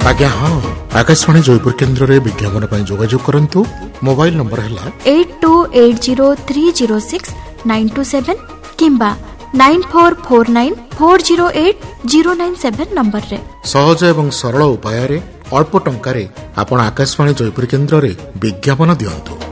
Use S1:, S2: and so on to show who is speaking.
S1: आज्ञा हाँ आकाशवाणी जयपुर केन्द्र में विज्ञापन पर जोगाजोग करंतु। मोबाइल नंबर है
S2: 8280306927 किंबा 9449408097 नंबर रे।
S1: सहज एवं सरल उपाय अल्प टंकार आपण आकाशवाणी जयपुर केन्द्र में विज्ञापन दियंतु।